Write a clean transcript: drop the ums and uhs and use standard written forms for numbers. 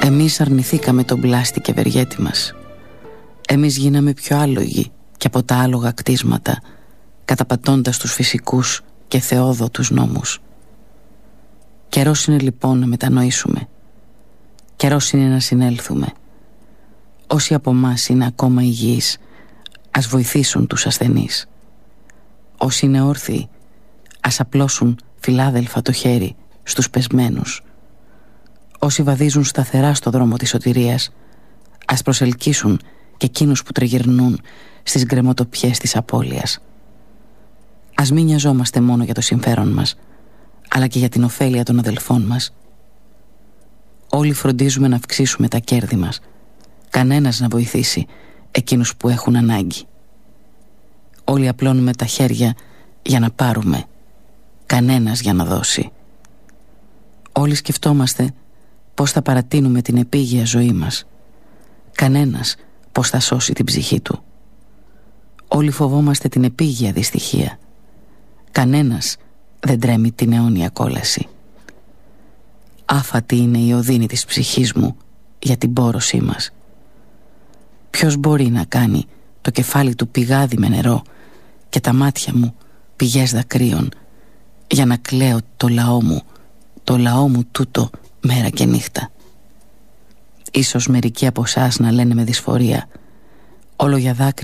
Εμείς αρνηθήκαμε τον πλάστη και βεργέτη μας. Εμείς γίναμε πιο άλογοι και από τα άλογα κτίσματα, καταπατώντας τους φυσικούς και θεόδοτους νόμους. Καιρός είναι λοιπόν να μετανοήσουμε. Καιρός είναι να συνέλθουμε. Όσοι από μας είναι ακόμα υγιείς, ας βοηθήσουν τους ασθενείς. Όσοι είναι όρθιοι, ας απλώσουν φιλάδελφα το χέρι στους πεσμένους. Όσοι βαδίζουν σταθερά στο δρόμο της σωτηρίας, ας προσελκύσουν και εκείνους που τριγυρνούν στις γκρεμοτοπιές της απώλειας. Ας μην νοιαζόμαστε μόνο για το συμφέρον μας, αλλά και για την ωφέλεια των αδελφών μας. Όλοι φροντίζουμε να αυξήσουμε τα κέρδη μας, κανένας να βοηθήσει εκείνους που έχουν ανάγκη. Όλοι απλώνουμε τα χέρια για να πάρουμε, κανένας για να δώσει. Όλοι σκεφτόμαστε πώς θα παρατείνουμε την επίγεια ζωή μας, κανένας πώς θα σώσει την ψυχή του. Όλοι φοβόμαστε την επίγεια δυστυχία, κανένας δεν τρέμει την αιώνια κόλαση. Άφατη είναι η οδύνη της ψυχής μου για την πόρωσή μας. Ποιος μπορεί να κάνει το κεφάλι του πηγάδι με νερό και τα μάτια μου πηγές δακρύων, για να κλαίω το λαό μου τούτο μέρα και νύχτα. Ίσως μερικοί από εσάς να λένε με δυσφορία, όλο για δάκρυ